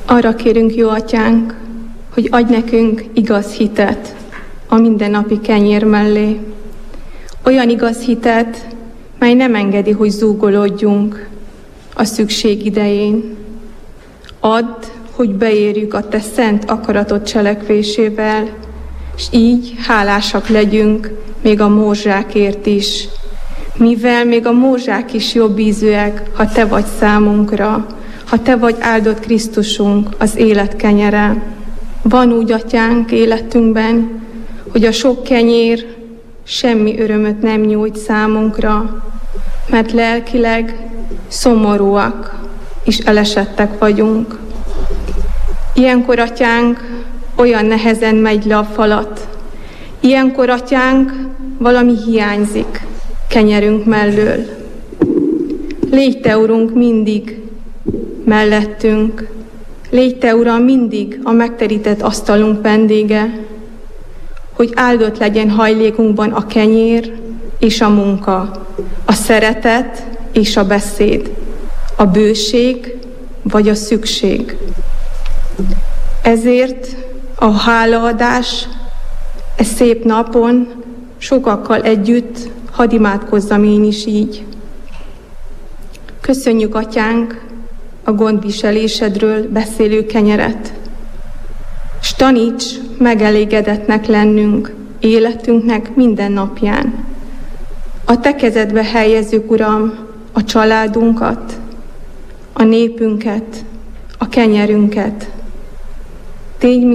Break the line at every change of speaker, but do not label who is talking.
Arra kérünk, jó Atyánk, hogy adj nekünk igaz hitet a mindennapi kenyér mellé. Olyan igaz hitet, mely nem engedi, hogy zúgolódjunk a szükség idején. Add, hogy beérjük a Te szent akaratod cselekvésével, és így hálásak legyünk még a morzsákért is. Mivel még a morzsák is jobb ízűek, ha Te vagy számunkra, ha Te vagy áldott Krisztusunk, az élet kenyere. Van úgy, Atyánk, életünkben, hogy a sok kenyér semmi örömöt nem nyújt számunkra, mert lelkileg szomorúak és elesettek vagyunk. Ilyenkor, Atyánk, olyan nehezen megy le a falat. Ilyenkor, Atyánk, valami hiányzik kenyerünk mellől. Légy Te, Urunk, mindig mellettünk. Légy Te, Uram, mindig a megterített asztalunk vendége, hogy áldott legyen hajlékunkban a kenyér és a munka, a szeretet és a beszéd, a bőség vagy a szükség. Ezért a hálaadás szép napon sokakkal együtt hadd imádkozzam én is így. Köszönjük, Atyánk, a gondviselésedről beszélő kenyeret, s taníts megelégedetnek lennünk életünknek minden napján. A Te kezedbe helyezzük, Uram, a családunkat, a népünket, a kenyerünket. Tégy